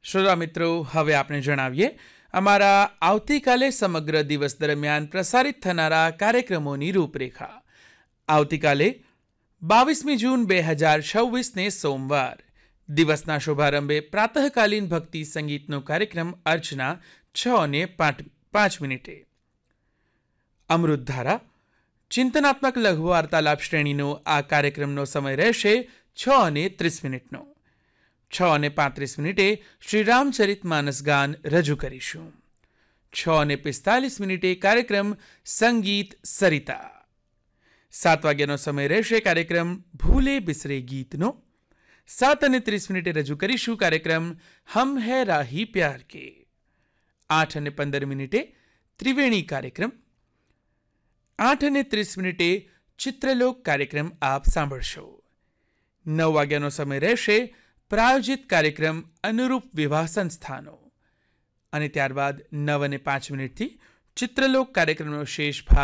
શ્રોતા મિત્રો, હવે આપણે જણાવીએ અમારા આવતીકાલે સમગ્ર દિવસ દરમિયાન પ્રસારિત થનારા કાર્યક્રમોની રૂપરેખા. આવતીકાલે 22મી જૂન 2026ને સોમવાર દિવસના શુભારંભે પ્રાતઃકાલીન ભક્તિ સંગીતનો કાર્યક્રમ અર્ચના 6:05. અમૃતધારા ચિંતનાત્મક લઘુ વાર્તાલાપ શ્રેણીનો આ કાર્યક્રમનો સમય રહેશે 6:30. 6:35 શ્રી રામચરિત માનસ ગાન રજૂ કરીશું. 6:45 કાર્યક્રમ સંગીત સરિતા. 7 વાગ્યાનો સમય રહેશે કાર્યક્રમ ભૂલે બિસરે ગીતનો. 7:30 રજૂ કરીશું કાર્યક્રમ હમ હૈ રાહી પ્યાર કે. 8:15 ત્રિવેણી કાર્યક્રમ. 8:30 ચિત્રલોક કાર્યક્રમ આપ સાંભળશો. 9 વાગ્યાનો સમય રહેશે પ્રાયોજિત કાર્યક્રમ અનુરૂપ વિવાહ સંસ્થાનો. અને ત્યારબાદ 9:05 ચિત્રલોક કાર્યક્રમનો શેષ ભાગ